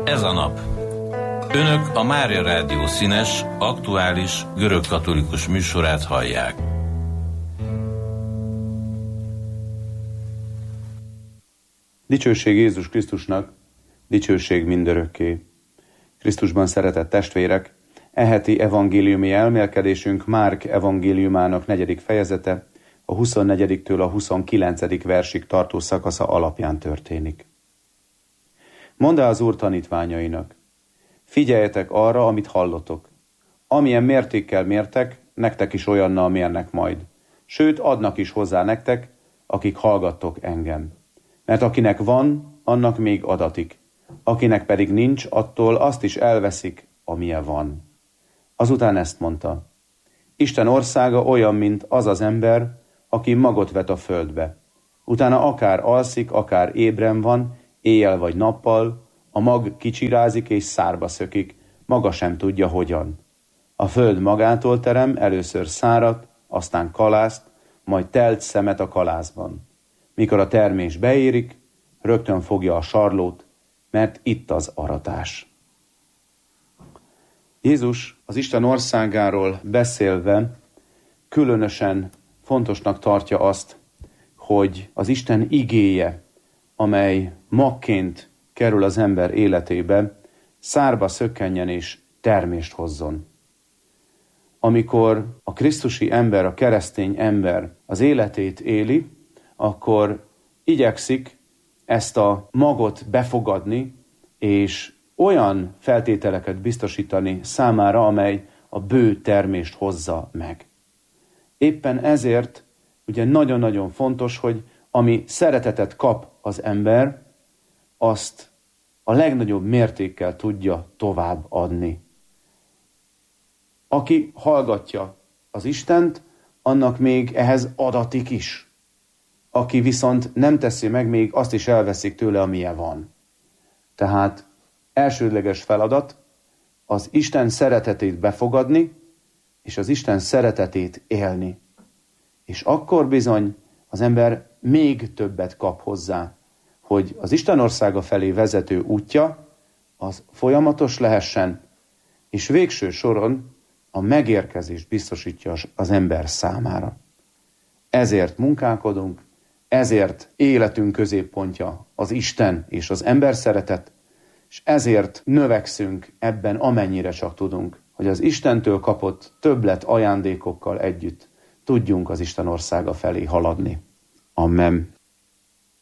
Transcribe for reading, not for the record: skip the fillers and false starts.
ez a nap. Önök a Mária Rádió színes, aktuális, görögkatolikus műsorát hallják. Dicsőség Jézus Krisztusnak, dicsőség mindörökké. Krisztusban szeretett testvérek, e heti evangéliumi elmélkedésünk Márk evangéliumának 4. fejezete, a 24-től a 29. versig tartó szakasza alapján történik. Mondd az Úr tanítványainak, figyeljetek arra, amit hallotok. Amilyen mértékkel mértek, nektek is olyannal mérnek majd. Sőt, adnak is hozzá nektek, akik hallgattok engem. Mert akinek van, annak még adatik. Akinek pedig nincs, attól azt is elveszik, amilyen van. Azután ezt mondta. Isten országa olyan, mint az az ember, aki magot vet a földbe. Utána akár alszik, akár ébren van, éjjel vagy nappal, a mag kicsirázik és szárba szökik, maga sem tudja hogyan. A föld magától terem először szárat, aztán kalászt, majd telt szemet a kalászban. Mikor a termés beérik, rögtön fogja a sarlót, mert itt az aratás. Jézus az Isten országáról beszélve különösen fontosnak tartja azt, hogy az Isten igéje, amely magként kerül az ember életébe, szárba szökkenjen és termést hozzon. Amikor a krisztusi ember, a keresztény ember az életét éli, akkor igyekszik ezt a magot befogadni, és olyan feltételeket biztosítani számára, amely a bő termést hozza meg. Éppen ezért ugye nagyon-nagyon fontos, hogy ami szeretetet kap az ember, azt a legnagyobb mértékkel tudja tovább adni. Aki hallgatja az Istent, annak még ehhez adatik is. Aki viszont nem teszi meg, még azt is elveszik tőle, amilyen van. Tehát elsődleges feladat az Isten szeretetét befogadni, és az Isten szeretetét élni. És akkor bizony az ember még többet kap hozzá, hogy az Isten országa felé vezető útja az folyamatos lehessen, és végső soron a megérkezést biztosítja az ember számára. Ezért munkálkodunk, ezért életünk középpontja az Isten és az ember szeretet, és ezért növekszünk ebben, amennyire csak tudunk, hogy az Istentől kapott többlet ajándékokkal együtt tudjunk az Isten országa felé haladni. Amen.